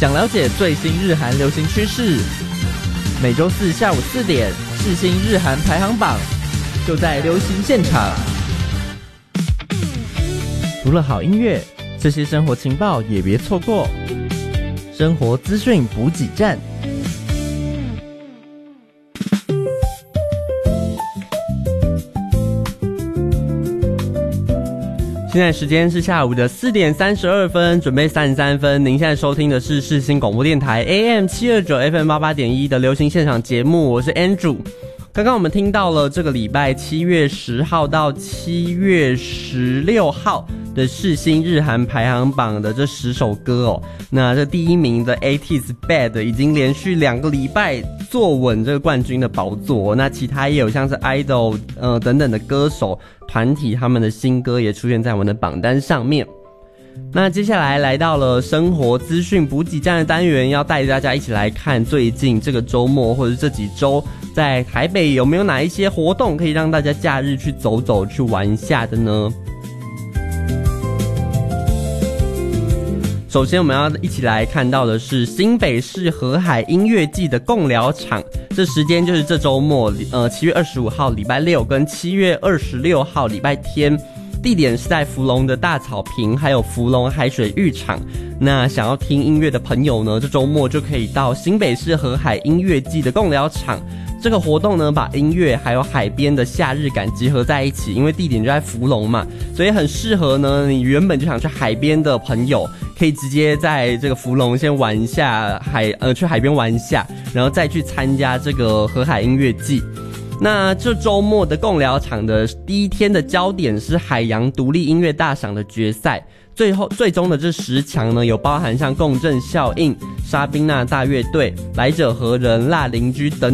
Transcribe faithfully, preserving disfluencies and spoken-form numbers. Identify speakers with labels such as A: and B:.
A: 想了解最新日韩流行趋势，每周四下午四点，世新日韩排行榜就在流行现场。除了好音乐，这些生活情报也别错过。生活资讯补给站。现在时间是下午的四点三十二分，准备三十三分。您现在收听的是世新广播电台 A M 七二九 F M 八八点一 的流行现场节目，我是 Andrew。刚刚我们听到了这个礼拜七月十号到七月十六号的世新日韩排行榜的这十首歌哦。那这第一名的 eighties Bad 已经连续两个礼拜坐稳这个冠军的宝座，那其他也有像是 idol 呃等等的歌手团体，他们的新歌也出现在我们的榜单上面。那接下来来到了生活资讯补给站的单元，要带大家一起来看最近这个周末或者这几周在台北有没有哪一些活动可以让大家假日去走走去玩一下的呢？首先我们要一起来看到的是新北市河海音乐季的贡寮场，这时间就是这周末，呃，七月二十五号礼拜六跟七月二十六号礼拜天，地点是在福隆的大草坪，还有福隆海水浴场。那想要听音乐的朋友呢，这周末就可以到新北市河海音乐季的贡寮场。这个活动呢，把音乐还有海边的夏日感结合在一起，因为地点就在福隆嘛，所以很适合呢你原本就想去海边的朋友，可以直接在这个福隆先玩一下海，呃，去海边玩一下，然后再去参加这个河海音乐季。那这周末的贡寮场的第一天的焦点是海洋独立音乐大赏的决赛，最后最终的这十强呢，有包含像共振效应、沙宾娜大乐队、来者何人、辣邻居等